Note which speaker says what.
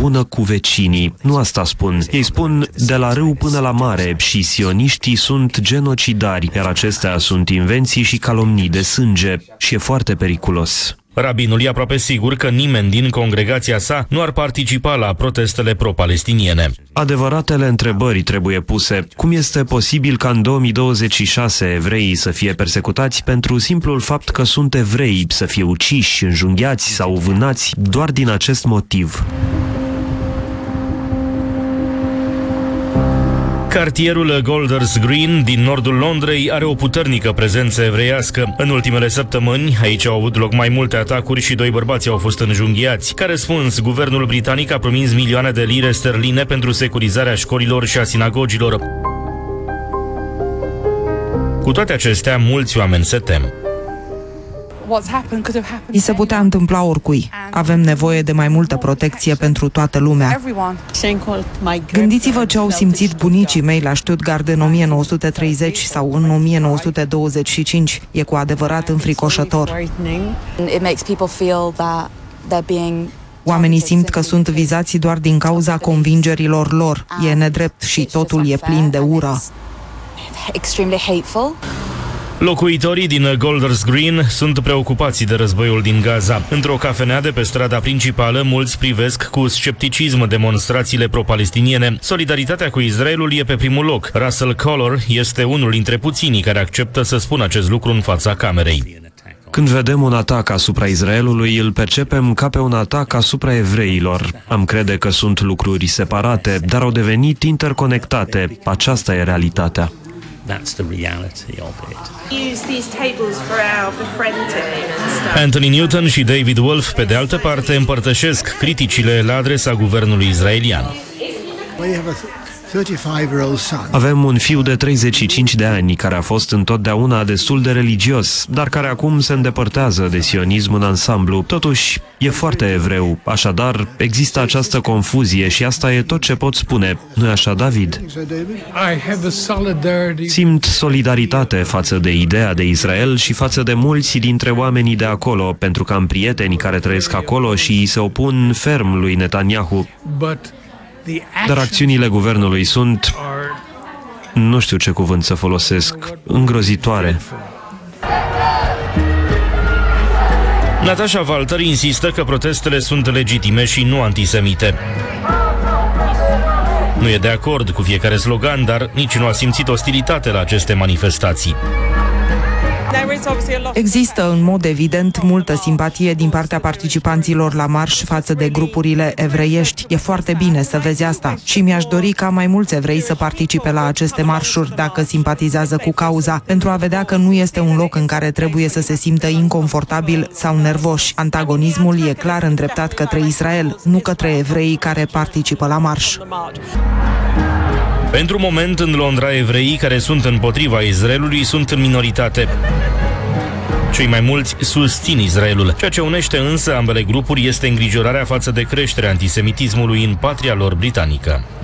Speaker 1: bună cu vecinii. Nu asta spun. Ei spun de la râu până la mare și sioniștii sunt genocidari, iar acestea sunt invenții și calomnii de sânge și e foarte periculos.
Speaker 2: Rabinul e aproape sigur că nimeni din congregația sa nu ar participa la protestele pro-palestiniene.
Speaker 1: Adevăratele întrebări trebuie puse. Cum este posibil ca în 2026 evreii să fie persecutați pentru simplul fapt că sunt evrei, să fie uciși, înjunghiați sau vânați doar din acest motiv?
Speaker 2: Cartierul Golders Green din nordul Londrei are o puternică prezență evreiască. În ultimele săptămâni, aici au avut loc mai multe atacuri și 2 bărbați au fost înjunghiați. Ca răspuns, guvernul britanic a promis milioane de lire sterline pentru securizarea școlilor și a sinagogilor. Cu toate acestea, mulți oameni se tem.
Speaker 3: I se putea întâmpla oricui. Avem nevoie de mai multă protecție pentru toată lumea. Gândiți-vă ce au simțit bunicii mei la Stuttgart în 1930 sau în 1925. E cu adevărat înfricoșător. Oamenii simt că sunt vizați doar din cauza convingerilor lor. E nedrept și totul e plin de ură.
Speaker 2: Locuitorii din Golders Green sunt preocupați de războiul din Gaza. Într-o cafenea de pe strada principală, mulți privesc cu scepticism demonstrațiile pro-palestiniene. Solidaritatea cu Israelul e pe primul loc. Russell Collor este unul dintre puținii care acceptă să spună acest lucru în fața camerei.
Speaker 1: Când vedem un atac asupra Israelului, îl percepem ca pe un atac asupra evreilor. Am crede că sunt lucruri separate, dar au devenit interconectate. Aceasta e realitatea.
Speaker 4: That's the reality of it.
Speaker 5: Use these tables for our befriending and stuff.
Speaker 2: Anthony Newton și David Wolf, pe de altă parte, împărtășesc criticile la adresa guvernului israelian.
Speaker 1: Avem un fiu de 35 de ani care a fost întotdeauna destul de religios, dar care acum se îndepărtează de sionism în ansamblu. Totuși, e foarte evreu, așadar există această confuzie și asta e tot ce pot spune. Nu-i așa, David? Simt solidaritate față de ideea de Israel și față de mulți dintre oamenii de acolo, pentru că am prieteni care trăiesc acolo și îi se opun ferm lui Netanyahu. Dar acțiunile guvernului sunt, nu știu ce cuvânt să folosesc, îngrozitoare.
Speaker 2: Natasha Walter insistă că protestele sunt legitime și nu antisemite. Nu e de acord cu fiecare slogan, dar nici nu a simțit ostilitate la aceste manifestații.
Speaker 3: Există în mod evident multă simpatie din partea participanților la marș față de grupurile evreiești. E foarte bine să vezi asta și mi-aș dori ca mai mulți evrei să participe la aceste marșuri dacă simpatizează cu cauza, pentru a vedea că nu este un loc în care trebuie să se simtă inconfortabil sau nervoși. Antagonismul e clar îndreptat către Israel, nu către evreii care participă la marș.
Speaker 2: Pentru moment, în Londra, evreii care sunt împotriva Israelului sunt în minoritate. Cei mai mulți susțin Israelul. Ceea ce unește însă ambele grupuri este îngrijorarea față de creșterea antisemitismului în patria lor britanică.